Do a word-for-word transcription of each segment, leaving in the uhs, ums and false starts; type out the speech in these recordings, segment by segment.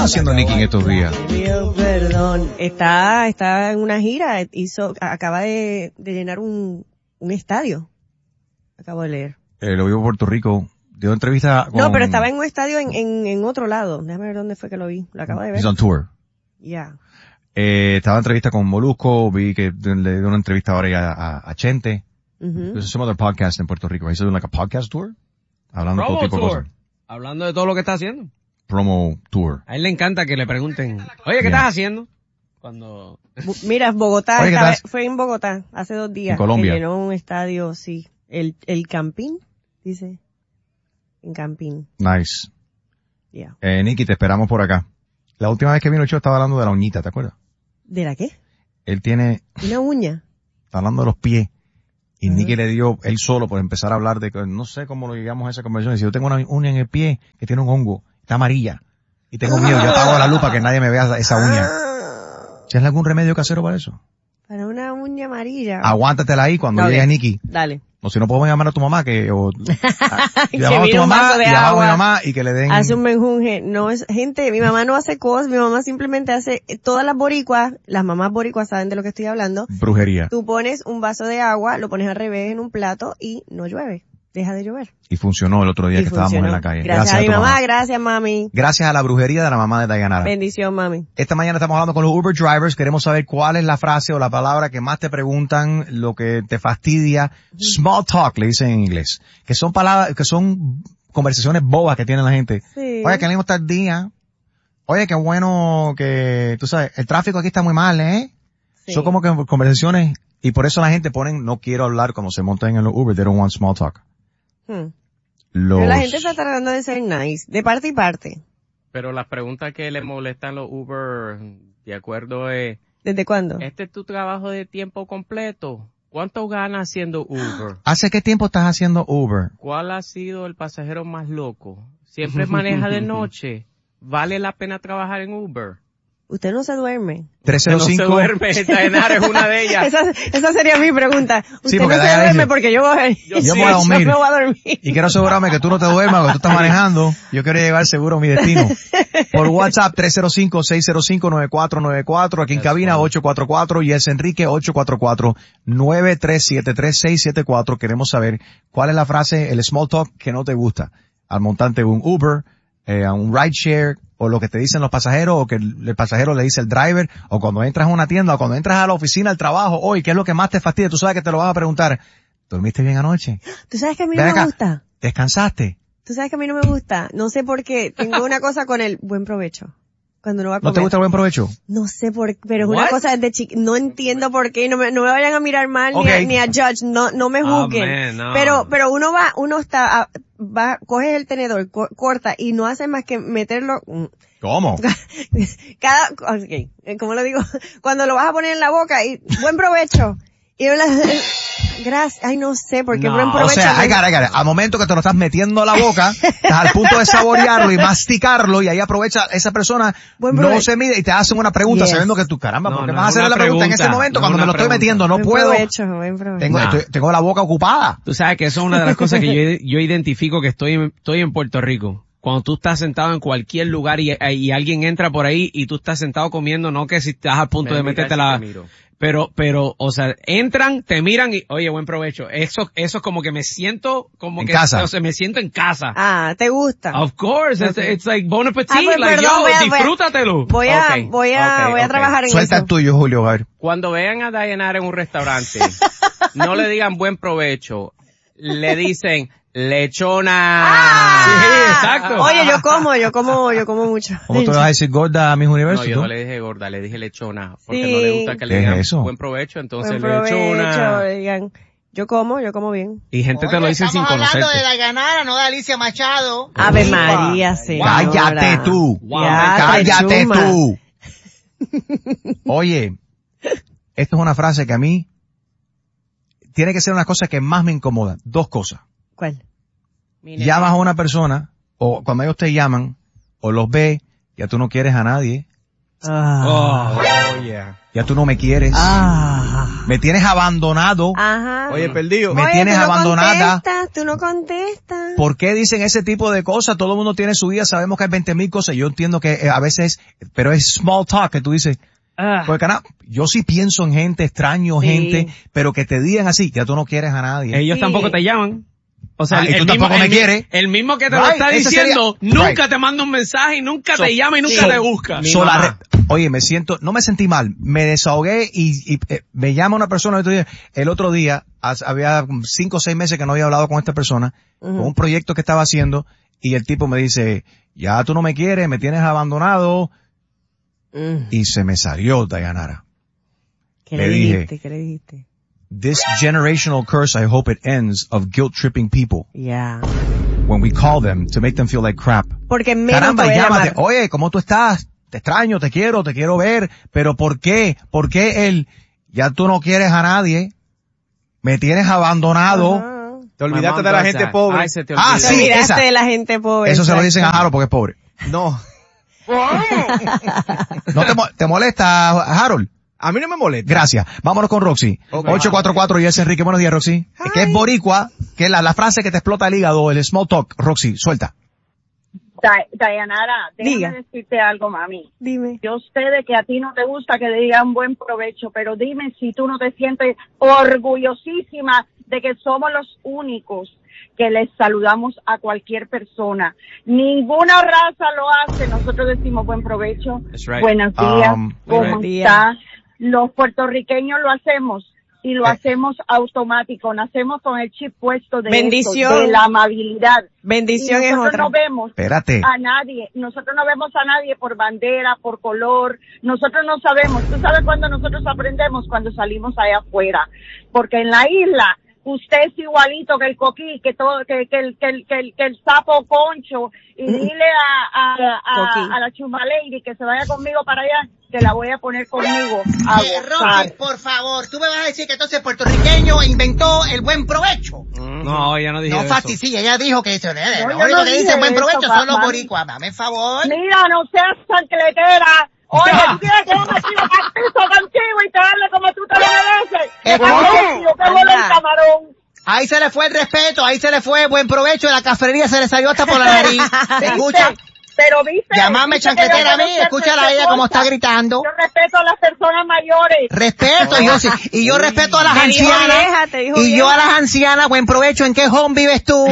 está haciendo Nicki en estos días? Dios, perdón. Está, está en una gira, hizo, acaba de, de llenar un, un estadio. Acabo de leer. Eh, lo vi en Puerto Rico. Dio entrevista con... No, pero estaba en un estadio en, en, en otro lado. Déjame ver dónde fue que lo vi. Lo acabo de ver. He's on tour. Ya. Yeah. Eh, estaba en entrevista con Molusco, vi que le dio una entrevista ahora ya a, a Chente. Uh-huh. There's some other podcast en Puerto Rico. He's doing like a podcast tour. Hablando de todo tipo tour. de cosas. Hablando de todo lo que está haciendo. Promo tour. A él le encanta que le pregunten, oye, ¿qué Yeah. estás haciendo? Cuando... Mira, Bogotá, Oye, estaba, estás... fue en Bogotá hace dos días. En Colombia. Que llenó un estadio, sí. El, el Campín, dice. En Campín. Nice. Yeah. Eh, Nicki, te esperamos por acá. La última vez que vino yo estaba hablando de la uñita, ¿te acuerdas? ¿De la qué? Él tiene... Una uña. Está hablando de los pies. Y Uh-huh. Nicki le dio, él solo, por empezar a hablar de, no sé cómo lo llegamos a esa conversación. Dice, yo tengo una uña en el pie que tiene un hongo, está amarilla. Y tengo miedo, yo apago la lupa que nadie me vea esa uña. ¿Tienes algún remedio casero para eso? Para una uña amarilla. Aguántatela ahí cuando Dale. llegue Nicki. Dale. O si no, podemos llamar a tu mamá, que, o, a, Que llamamos a tu vino un mamá, vaso de llamamos a agua. mi mamá y que le den... Hace un menjunje. No es, gente, mi mamá no hace cosas, mi mamá simplemente hace, todas las boricuas, las mamás boricuas saben de lo que estoy hablando. Brujería. Tú pones un vaso de agua, lo pones al revés en un plato y no llueve. Deja de llover. Y funcionó el otro día Y que funcionó. estábamos en la calle. Gracias, Gracias a mi tu mamá, gracias mami. Gracias a la brujería de la mamá de Dayanara. Bendición mami. Esta mañana estamos hablando con los Uber drivers. Queremos saber cuál es la frase o la palabra que más te preguntan, lo que te fastidia. Small talk, le dicen en inglés. Que son palabras, que son conversaciones bobas que tiene la gente. Sí. Oye, que lindo está el día. Oye, qué bueno que, tú sabes, el tráfico aquí está muy mal, ¿eh? Sí. Son como que conversaciones, y por eso la gente ponen, no quiero hablar cuando se montan en los Uber, they don't want small talk. Hmm. Los... Pero la gente está tratando de ser nice, de parte y parte. Pero las preguntas que le molestan los Uber, de acuerdo es, ¿Desde cuándo? ¿este es tu trabajo de tiempo completo? ¿Cuánto ganas haciendo Uber? ¿Hace qué tiempo estás haciendo Uber? ¿Cuál ha sido el pasajero más loco? ¿Siempre maneja de noche? ¿Vale la pena trabajar en Uber? Usted no se duerme. tres cero No cinco se duerme, Dayanara es una de ellas. esa, esa sería mi pregunta. Usted Sí, no porque se Dayanara duerme dice, porque yo voy, yo sí, me voy a dormir. yo me voy a dormir. Y quiero asegurarme que tú no te duermas, porque tú estás manejando. Yo quiero llegar seguro a mi destino. Por WhatsApp, tres cero cinco, seis cero cinco, nueve cuatro nueve cuatro. Aquí en cabina, ocho cuatro cuatro. Y es Enrique, ocho cuatro cuatro, nueve tres siete tres, seis siete cuatro. Queremos saber cuál es la frase, el small talk que no te gusta. Al montante de un Uber, eh, a un rideshare, o lo que te dicen los pasajeros, o que el, el pasajero le dice al driver, o cuando entras a una tienda, o cuando entras a la oficina, al trabajo, hoy, ¿qué es lo que más te fastidia? Tú sabes que te lo vas a preguntar. ¿Dormiste bien anoche? ¿Tú sabes que a mí no Ven me acá. gusta? ¿Descansaste? ¿Tú sabes que a mí no me gusta? No sé por qué. Tengo una cosa con el buen provecho. Cuando no va a comer. ¿No te gusta el buen provecho? No sé por qué, pero es una What? cosa de chiqui, no entiendo por qué, no me, no me vayan a mirar mal Ok. ni, a, ni a judge, no, no me Oh, juzguen. man, no. Pero, pero uno va, uno está, a- va, coges el tenedor, co- corta y no hace más que meterlo, mm, ¿Cómo? cada, okay, ¿cómo lo digo? Cuando lo vas a poner en la boca y, buen provecho. Y yo la, gracias, ay no sé, porque No. buen O provecho. sea, no I es- got it, I got it. Al momento que te lo estás metiendo a la boca, estás al punto de saborearlo y masticarlo, y ahí aprovecha esa persona, Buen no provecho. se mide y te hacen una pregunta Yes. sabiendo que tú, caramba, No, ¿por qué no me vas a es hacer una la pregunta en ese pregunta, momento no cuando es me una lo estoy pregunta. metiendo? No buen puedo. provecho, buen provecho. Tengo, No. estoy- tengo la boca ocupada. Tú sabes que eso es una de las cosas que yo, yo identifico que estoy, en- estoy en Puerto Rico. Cuando tú estás sentado en cualquier lugar y, y alguien entra por ahí y tú estás sentado comiendo, no que si estás a punto Me de miras meterte y la... te miro. Pero, pero, o sea, entran, te miran y, oye, buen provecho. Eso, eso es como que me siento, como En que, casa. o sea, me siento en casa. Ah, ¿te gusta? Of course, it's, Okay. it's like bon appetit, Ah, pues, like perdón, yo, voy a- voy a- disfrútatelo. Voy a, Okay, voy a, okay, voy a okay. trabajar en Suelta eso. el tuyo, Julio, a ver. Cuando vean a Dayanara en un restaurante, no le digan buen provecho, le dicen lechona. Ah. Sí, exacto. Oye, yo como, yo como, yo como mucho. ¿Cómo te vas a decir gorda a mis No, universos? yo tú? no le dije gorda, le dije lechona, porque Sí. no le gusta que le ¿Qué es digan eso? buen provecho, entonces Buen provecho, lechona. digan. Yo como, yo como bien. Y gente te Oye, lo dice sin estamos hablando conocerte. de Dayanara, no de Alicia Machado. Ave Upa. María, señora. Cállate tú. Wow. Ya, Cállate chuma. tú. Oye, esto es una frase que a mí tiene que ser una cosa que más me incomoda. Dos cosas. ¿Cuál? Llamas a una persona, o cuando ellos te llaman, o los ves, ya tú no quieres a nadie. Ah. Oh. Oh, yeah. Ya tú no me quieres. Ah. Me tienes abandonado. Ajá. Oye, perdido. Me Oye, tienes tú no abandonada. contestas, tú no contestas. ¿Por qué dicen ese tipo de cosas? Todo el mundo tiene su vida, sabemos que hay veinte mil cosas. Yo entiendo que eh, a veces, pero es small talk que tú dices. Ah. Porque cana, yo sí pienso en gente, extraño Sí. gente, pero que te digan así, ya tú no quieres a nadie. Ellos Sí. tampoco te llaman. O sea, Ah, y el, tú mismo, tampoco me el mi- quieres. el mismo que te Right, lo está ese diciendo, sería- nunca right. te manda un mensaje y nunca So- te llama y nunca sí. te busca. Mi So, la mamá. re- Oye, me siento, no me sentí mal, me desahogué y, y eh, me llama una persona el otro día, el otro día, hace- había cinco o seis meses que no había hablado con esta persona, Ujú. con un proyecto que estaba haciendo, y el tipo me dice, ya tú no me quieres, me tienes abandonado, Mm. y se me salió, Dayanara. ¿Qué le le dije. dijiste? ¿Qué le dijiste? This generational curse, I hope it ends, of guilt tripping people Ya. when we call them to make them feel like crap. Porque menos Caramba, te voy a llámate. llamar. Oye, ¿cómo tú estás? Te extraño, te quiero, te quiero ver. Pero ¿por qué? ¿Por qué él? Ya tú no quieres a nadie. Me tienes abandonado. Ajá. Te My olvidaste mom de la does gente that. pobre. Ay, se te Ah, olvidó. Te sí, olvidaste esa. de la gente pobre. Eso se lo exacto. dicen a Harold porque es pobre. No. ¿No te, mo- te molesta, Harold? A mí no me molesta. Gracias. Vámonos con Roxy. Ok. ocho cuatro cuatro y es Enrique. Buenos días, Roxy. Que es boricua, que es la, la frase que te explota el hígado, el small talk. Roxy, suelta. Di- Dayanara, déjame Diga. decirte algo, mami. Dime. Yo sé de que a ti no te gusta que te digan buen provecho, pero dime si tú no te sientes orgullosísima de que somos los únicos que les saludamos a cualquier persona. Ninguna raza lo hace. Nosotros decimos buen provecho, That's right. buenos días, Um, ¿cómo buenos días. está? Los puertorriqueños lo hacemos y lo Eh. hacemos automático. Nacemos con el chip puesto de, Bendición. esto, de la amabilidad. Bendición Y es nosotros otra. no vemos Espérate. a nadie, nosotros no vemos a nadie por bandera, por color, nosotros no sabemos, tú sabes cuando nosotros aprendemos cuando salimos allá afuera, porque en la isla usted es igualito que el coquí, que todo, que, que el, que el, que el, que el sapo concho, y dile a, a, Coquí. a, a la chuma lady que se vaya conmigo para allá, que la voy a poner conmigo a Eh, gozar. Rocky, por favor, tú me vas a decir que entonces el puertorriqueño inventó el buen provecho. No, ella no dijo No, eso. Fati, sí, ella dijo que eso, eh, No, lo yo único no que dije dice buen eso, provecho son los mami. boricuas. Dame el favor. Mira, no seas chancletera. Oye, tú quieres que yo me tire al piso contigo y te darle como tú te lo mereces. Eh, Ay, tío, qué bueno el camarón. Ahí se le fue el respeto, ahí se le fue buen provecho, la cafrería se le salió hasta por la nariz. ¿Se escucha? ¿Viste? Pero viste. Llámame Viste que chancletera yo a mí, quiero ser escúchala a ella como está respetuosa. gritando. Yo respeto a las personas mayores. Respeto, yo sí, y yo respeto a las Te dijo ancianas. vieja, te dijo Y yo vieja. a las ancianas, buen provecho, ¿en qué home vives tú?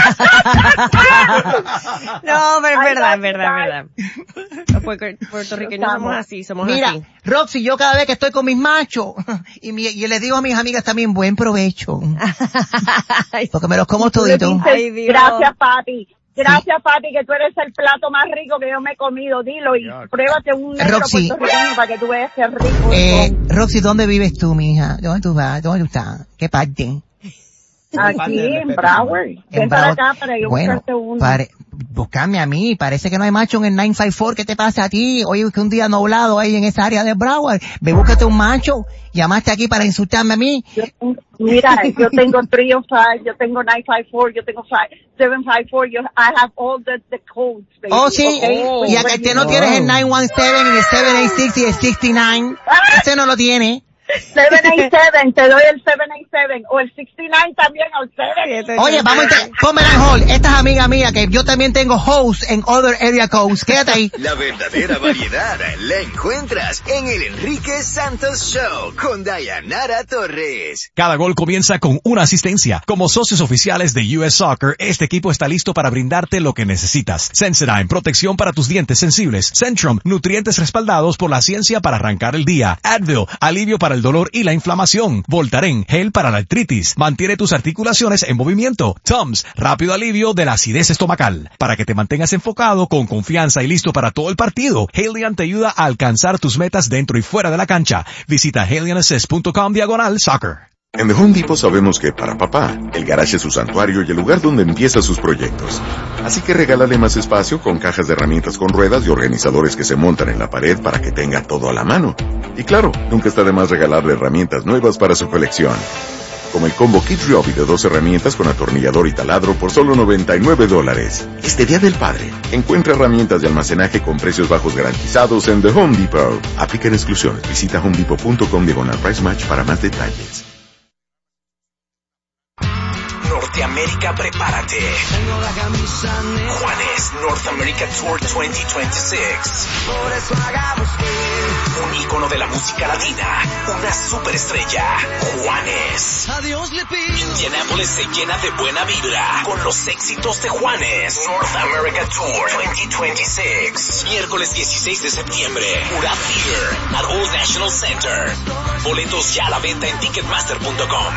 No, pero es Ay, verdad, es ay, verdad, ay. es verdad. Los puerco- puertorriqueños somos así, somos Mira, así. Roxy, yo cada vez que estoy con mis machos, y, mi- y les digo a mis amigas también, buen provecho. Porque me los como Le toditos. dices, Ay, Dios. gracias, papi. Gracias, papi, que tú eres el plato más rico que yo me he comido. Dilo y pruébate un negro Roxy. puertorriqueño para que tú veas qué rico Eh, son. Roxy, ¿dónde vives tú, mija? ¿Dónde tú vas? ¿Dónde tú estás? ¿Qué parte? Aquí en Broward. Ven para acá para yo bueno, buscarte uno. pare- buscame a mí, parece que no hay macho en el nueve cinco cuatro, ¿qué te pasa a ti? Oye, que un día nublado ahí en esa área de Broward, ve, búscate un macho, llamaste aquí para insultarme a mí. Yo tengo- mira, yo tengo three oh five, yo tengo nine five four, yo tengo seven five four, yo, I have all the, the codes, baby. Oh, sí, Okay? y a que no tienes el nueve diecisiete y el siete ochenta y seis y el sesenta y nueve, ese no lo tiene. seven eight seven, te doy el seven eight seven, o el sesenta y nueve también, o el seven. Oye, vamos a inter- pónmela en hold. Esta es amiga mía que yo también tengo hosts en other area codes. Quédate ahí. La verdadera variedad la encuentras en el Enrique Santos Show con Dayanara Torres. Cada gol comienza con una asistencia. Como socios oficiales de U S Soccer, este equipo está listo para brindarte lo que necesitas. Sensodyne, protección para tus dientes sensibles. Centrum, nutrientes respaldados por la ciencia para arrancar el día. Advil, alivio para el dolor y la inflamación. Voltaren, gel para la artritis. Mantiene tus articulaciones en movimiento. Tums, rápido alivio de la acidez estomacal. Para que te mantengas enfocado, con confianza y listo para todo el partido, Halion te ayuda a alcanzar tus metas dentro y fuera de la cancha. Visita halion assist punto com diagonal soccer. En The Home Depot sabemos que para papá, el garage es su santuario y el lugar donde empieza sus proyectos. Así que regálale más espacio con cajas de herramientas con ruedas y organizadores que se montan en la pared para que tenga todo a la mano. Y claro, nunca está de más regalarle herramientas nuevas para su colección. como el combo Kid Ryobi de dos herramientas con atornillador y taladro por solo noventa y nueve dólares. Este Día del Padre, encuentra herramientas de almacenaje con precios bajos garantizados en The Home Depot. Aplican exclusiones. Visita homedepot.com diagonal price match para más detalles. Norteamérica, prepárate. Juanes North America Tour veinte veintiséis. Un ícono de la música latina, una superestrella, Juanes. Indianápolis se llena de buena vibra con los éxitos de Juanes. North America Tour veinte veintiséis. Miércoles dieciséis de septiembre, Murat Theater, at Old National Center. Boletos ya a la venta en ticketmaster punto com.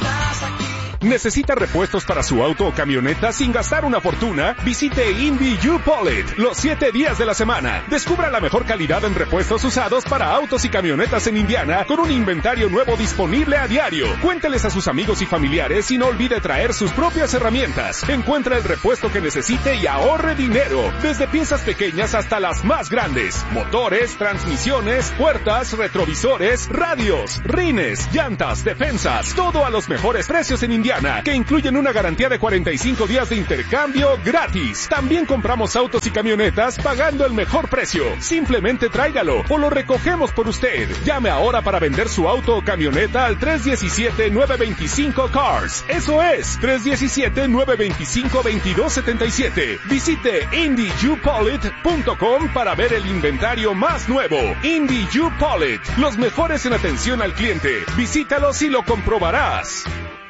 ¿Necesita repuestos para su auto o camioneta sin gastar una fortuna? Visite Indy U-Polit los siete días de la semana. Descubra la mejor calidad en repuestos usados para autos y camionetas en Indiana con un inventario nuevo disponible a diario. Cuénteles a sus amigos y familiares y no olvide traer sus propias herramientas. Encuentra el repuesto que necesite y ahorre dinero. Desde piezas pequeñas hasta las más grandes. Motores, transmisiones, puertas, retrovisores, radios, rines, llantas, defensas. Todo a los mejores precios en Indiana, que incluyen una garantía de cuarenta y cinco días de intercambio gratis. También compramos autos y camionetas pagando el mejor precio. Simplemente tráigalo o lo recogemos por usted. Llame ahora para vender su auto o camioneta al tres uno siete, nueve dos cinco, C A R S. Eso es, tres uno siete, nueve dos cinco, veintidós setenta y siete. Visite Indy U Polit punto com para ver el inventario más nuevo. Indy U Polit, los mejores en atención al cliente. Visítalos y lo comprobarás.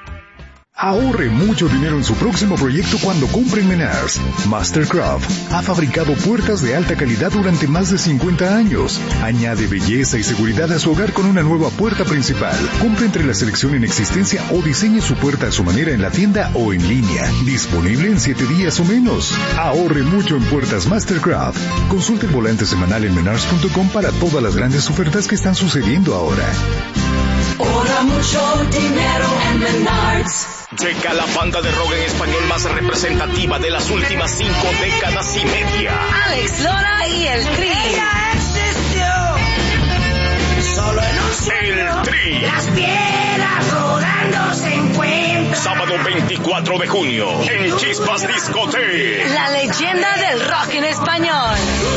Ahorre mucho dinero en su próximo proyecto cuando compre en Menards. Mastercraft ha fabricado puertas de alta calidad durante más de cincuenta años. Añade belleza y seguridad a su hogar con una nueva puerta principal. Compre entre la selección en existencia o diseñe su puerta a su manera en la tienda o en línea. Disponible en siete días o menos. Ahorre mucho en puertas Mastercraft. Consulte el volante semanal en menards punto com para todas las grandes ofertas que están sucediendo ahora. Ahorra mucho dinero en Menards. Llega la banda de rock en español más representativa de las últimas cinco décadas y media. Alex Lora y el Tri. Ella existió solo en un sueño. El Tri. Las piedras rodando se encuentran. Sábado veinticuatro de junio en Chispas Discote. La leyenda del rock en español.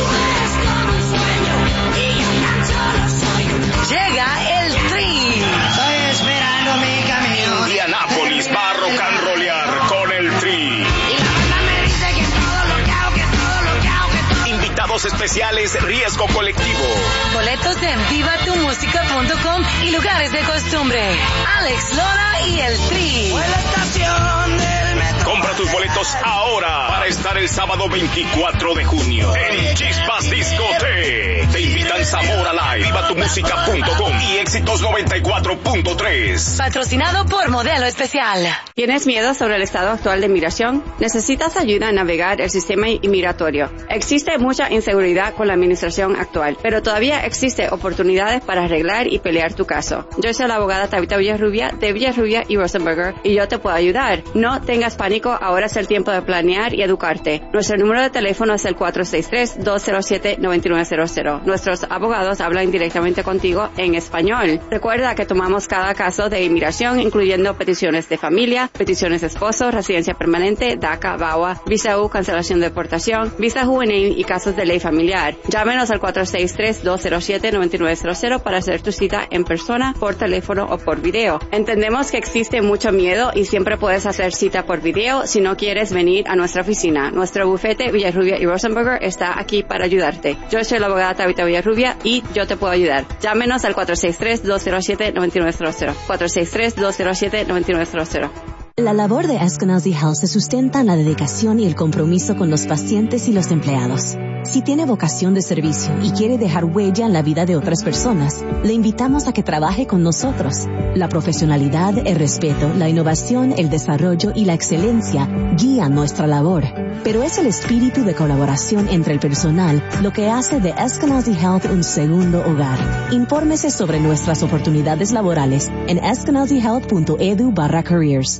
Llega el Tri. Estoy esperando mi camino. Indianápolis va a rock and rollear con el Tri. Y la banda me dice que todo lo que hago, que todo lo que hago, que todo. Invitados especiales, riesgo colectivo. Boletos en viva tu música punto com y lugares de costumbre. Alex Lora y el Tri. Fue la estación del metro. Compra tus boletos ahora para estar el sábado veinticuatro de junio en Chispas Discote. Te invitan Zamora Live, viva tu música punto com y Éxitos noventa y cuatro punto tres. Patrocinado por Modelo Especial. ¿Tienes miedo sobre el estado actual de inmigración? ¿Necesitas ayuda en navegar el sistema inmigratorio? Existe mucha inseguridad con la administración actual, pero todavía existe oportunidades para arreglar y pelear tu caso. Yo soy la abogada Tabitha Villarrubia de Villarrubia y Rosenberger y yo te puedo ayudar. No tengas pánico, ahora es el tiempo de planear y educarte. Nuestro número de teléfono es el cuatro seis tres, dos cero siete, nueve nueve cero cero. Nuestros abogados hablan directamente contigo en español. Recuerda que tomamos cada caso de inmigración, incluyendo peticiones de familia, peticiones de esposo, residencia permanente, DACA, B A W A, visa U, cancelación de deportación, visa juvenil y casos de ley familiar. Llámenos al cuatro seis tres, dos cero siete, nueve nueve cero cero para hacer tu cita en persona, por teléfono o por video. Entendemos que existe mucho miedo y siempre puedes hacer cita por video si no quieres venir a nuestra oficina. Nuestro bufete Villarrubia y Rosenberger está aquí para ayudarte. Yo soy la abogada Tabitha Villarrubia y yo te puedo ayudar. Llámenos al cuatro seis tres, dos cero siete, nueve nueve cero cero. cuatro seis tres, dos cero siete, nueve nueve cero cero. La labor de Eskenazi Health se sustenta en la dedicación y el compromiso con los pacientes y los empleados. Si tiene vocación de servicio y quiere dejar huella en la vida de otras personas, le invitamos a que trabaje con nosotros. La profesionalidad, el respeto, la innovación, el desarrollo y la excelencia guían nuestra labor. Pero es el espíritu de colaboración entre el personal lo que hace de Eskenazi Health un segundo hogar. Infórmese sobre nuestras oportunidades laborales en eskenazi health punto edu barra careers.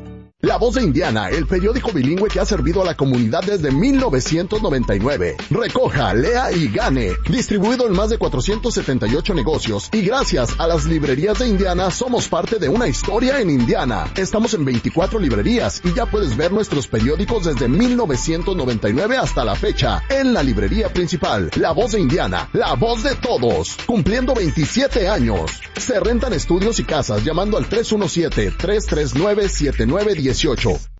La Voz de Indiana, el periódico bilingüe que ha servido a la comunidad desde mil novecientos noventa y nueve. Recoja, lea y gane. Distribuido en más de cuatrocientos setenta y ocho negocios. Y gracias a las librerías de Indiana somos parte de una historia en Indiana. Estamos en veinticuatro librerías y ya puedes ver nuestros periódicos desde mil novecientos noventa y nueve hasta la fecha en la librería principal. La Voz de Indiana, la voz de todos. Cumpliendo veintisiete años. Se rentan estudios y casas llamando al tres uno siete, tres tres nueve, siete nueve uno ocho.